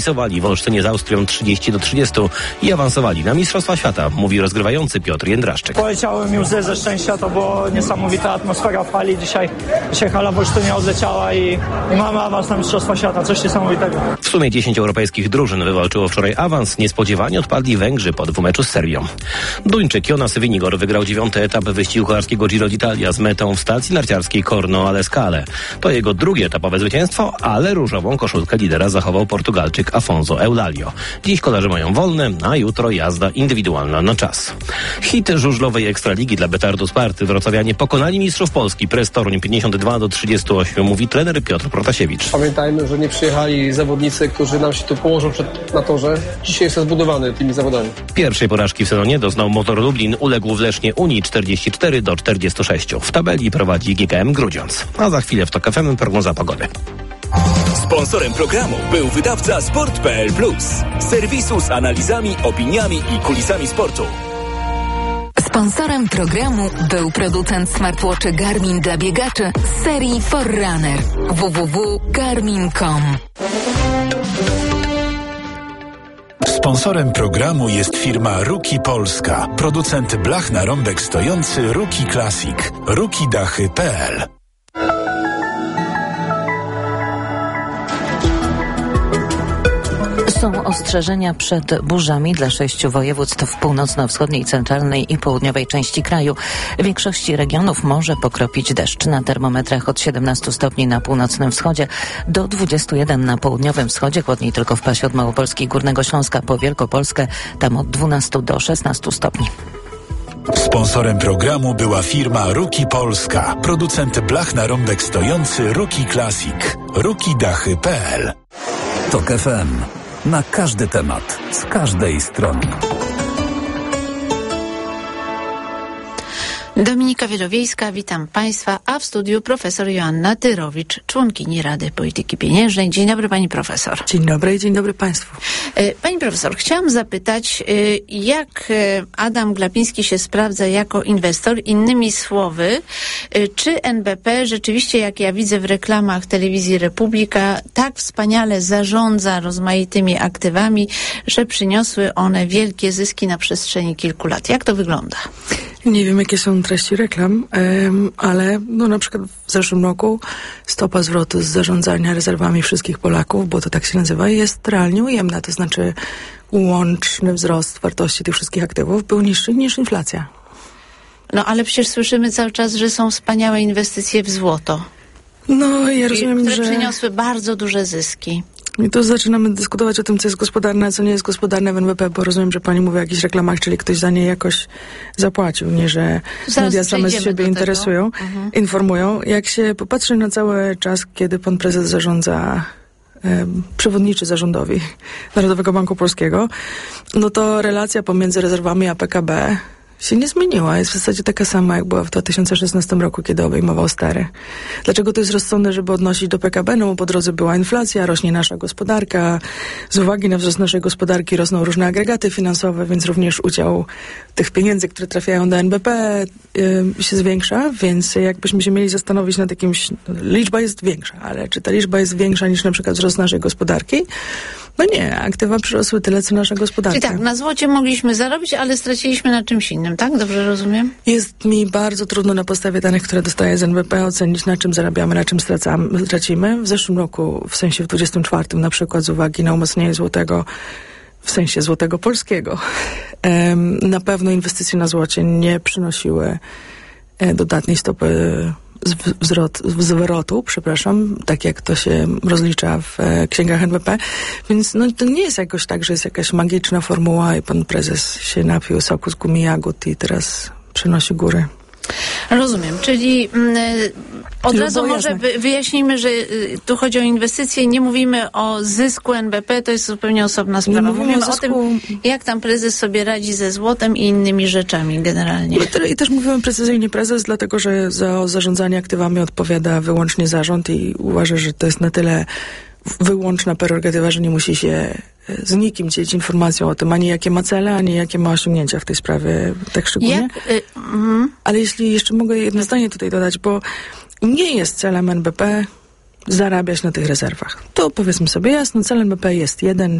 w Olsztynie z Austrią 30-30 i awansowali na Mistrzostwa Świata, mówi rozgrywający Piotr Jędraszczyk. Poleciały mi łzy ze szczęścia, to była niesamowita atmosfera w hali. Dzisiaj hala w Olsztynie odleciała i mamy awans na Mistrzostwa Świata, coś niesamowitego. W sumie 10 europejskich drużyn wywalczyło wczoraj awans. Niespodziewanie odpadli Węgrzy po dwumeczu z Serbią. Duńczyk Jonas Vingegaard wygrał 9. etap wyścigu kolarskiego Giro d'Italia z metą w stacji narciarskiej Corno alle Scale. To jego drugie etapowe zwycięstwo, ale różową koszulkę lidera zachował Portugalczyk Afonso Eulalio. Dziś kolarze mają wolne, a jutro jazda indywidualna na czas. Hit żużlowej Ekstraligi dla Betardu Sparty. Wrocławianie pokonali mistrzów Polski Press Toruń 52-38, mówi trener Piotr Protasiewicz. Pamiętajmy, że nie przyjechali zawodnicy, którzy nam się tu położą na torze. Dzisiaj jest zbudowany tymi zawodami. Pierwszej porażki w sezonie doznał Motor Lublin. Uległ w Lesznie Unii 44-46. W tabeli prowadzi GKM Grudziądz. A za chwilę w TOK FM prognoza pogody. Sponsorem programu był wydawca Sport.pl Plus. Serwisu z analizami, opiniami i kulisami sportu. Sponsorem programu był producent smartwatchy Garmin dla biegaczy z serii Forerunner. www.garmin.com. Sponsorem programu jest firma Ruki Polska, producent blach na rąbek stojący Ruki Classic, rukidachy.pl. Są ostrzeżenia przed burzami dla 6 województw w północno-wschodniej, centralnej i południowej części kraju. W większości regionów może pokropić deszcz. Na termometrach od 17 stopni na północnym wschodzie do 21 na południowym wschodzie. Chłodniej tylko w pasie od Małopolski i Górnego Śląska po Wielkopolskę. Tam od 12 do 16 stopni. Sponsorem programu była firma Ruki Polska, producent blach na rąbek stojący Ruki Classic, rukidachy.pl. TOK FM. Na każdy temat, z każdej strony. Dominika Wielowiejska, witam Państwa, a w studiu profesor Joanna Tyrowicz, członkini Rady Polityki Pieniężnej. Dzień dobry Pani Profesor. Dzień dobry Państwu. Pani Profesor, chciałam zapytać, jak Adam Glapiński się sprawdza jako inwestor? Innymi słowy, czy NBP rzeczywiście, jak ja widzę w reklamach telewizji Republika, tak wspaniale zarządza rozmaitymi aktywami, że przyniosły one wielkie zyski na przestrzeni kilku lat? Jak to wygląda? Nie wiem, jakie są treści reklam, ale na przykład w zeszłym roku stopa zwrotu z zarządzania rezerwami wszystkich Polaków, bo to tak się nazywa, jest realnie ujemna. To znaczy łączny wzrost wartości tych wszystkich aktywów był niższy niż inflacja. No ale przecież słyszymy cały czas, że są wspaniałe inwestycje w złoto. No ja rozumiem, które przyniosły bardzo duże zyski. I tu zaczynamy dyskutować o tym, co jest gospodarne, a co nie jest gospodarne w NBP, bo rozumiem, że pani mówi o jakichś reklamach, czyli ktoś za nie jakoś zapłacił, nie że media same z siebie interesują, informują. Jak się popatrzy na cały czas, kiedy pan prezes zarządza, przewodniczy zarządowi Narodowego Banku Polskiego, no to relacja pomiędzy rezerwami a PKB się nie zmieniła. Jest w zasadzie taka sama, jak była w 2016 roku, kiedy obejmował stary. Dlaczego to jest rozsądne, żeby odnosić do PKB? No bo po drodze była inflacja, rośnie nasza gospodarka. Z uwagi na wzrost naszej gospodarki rosną różne agregaty finansowe, więc również udział tych pieniędzy, które trafiają do NBP się zwiększa, więc jakbyśmy się mieli zastanowić nad jakimś... Liczba jest większa, ale czy ta liczba jest większa niż na przykład wzrost naszej gospodarki? No nie, aktywa przyrosły tyle, co nasza gospodarka. Czyli tak, na złocie mogliśmy zarobić, ale straciliśmy na czymś innym, tak? Dobrze rozumiem? Jest mi bardzo trudno na podstawie danych, które dostaję z NBP, ocenić, na czym zarabiamy, na czym tracimy. W zeszłym roku, w sensie w 24, na przykład z uwagi na umocnienie złotego, w sensie złotego polskiego, na pewno inwestycje na złocie nie przynosiły dodatniej stopy zwrotu, tak jak to się rozlicza w księgach NBP, więc to nie jest jakoś tak, że jest jakaś magiczna formuła i pan prezes się napił soku z gumi jagód i teraz przynosi góry. Rozumiem, czyli od razu może wyjaśnijmy, że tu chodzi o inwestycje, nie mówimy o zysku NBP, to jest zupełnie osobna sprawa. Mówimy o tym, jak tam prezes sobie radzi ze złotem i innymi rzeczami generalnie. I też mówimy precyzyjnie prezes, dlatego że za zarządzanie aktywami odpowiada wyłącznie zarząd i uważa, że to jest na tyle wyłączna prerogatywa, że nie musi się z nikim dzielić informacją o tym, ani jakie ma cele, ani jakie ma osiągnięcia w tej sprawie, tak szczególnie. Ale jeśli jeszcze mogę jedno zdanie tutaj dodać, bo nie jest celem NBP zarabiać na tych rezerwach. To powiedzmy sobie jasno, cel NBP jest jeden,